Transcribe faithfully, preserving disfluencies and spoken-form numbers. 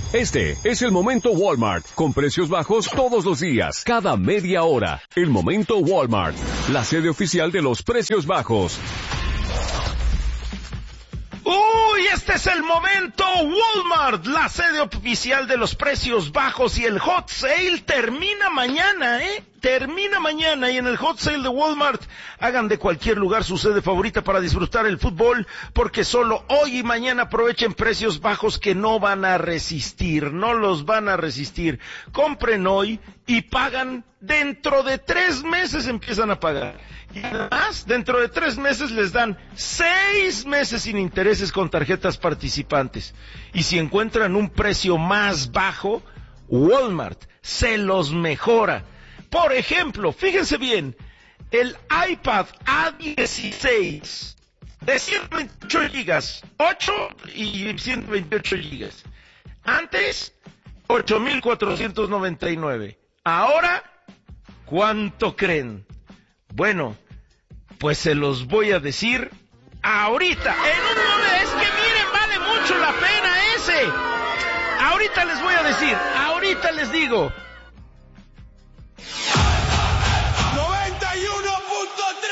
Este es el Momento Walmart, con precios bajos todos los días, cada media hora. El Momento Walmart, la sede oficial de los precios bajos. ¡Uy! Este es el Momento Walmart, la sede oficial de los precios bajos, y el hot sale termina mañana, ¿eh? Termina mañana, y en el hot sale de Walmart, hagan de cualquier lugar su sede favorita para disfrutar el fútbol, porque solo hoy y mañana aprovechen precios bajos que no van a resistir, no los van a resistir. Compren hoy y pagan dentro de tres meses, empiezan a pagar. Y además, dentro de tres meses les dan seis meses sin intereses con tarjetas participantes. Y si encuentran un precio más bajo, Walmart se los mejora. Por ejemplo, fíjense bien, el iPad A dieciséis de ciento veintiocho gigas, ocho y ciento veintiocho gigas. Antes, ocho mil cuatrocientos noventa y nueve. Ahora, ¿cuánto creen? Bueno, pues se los voy a decir ahorita. En un momento, es que miren, vale mucho la pena ese. Ahorita les voy a decir, ahorita les digo.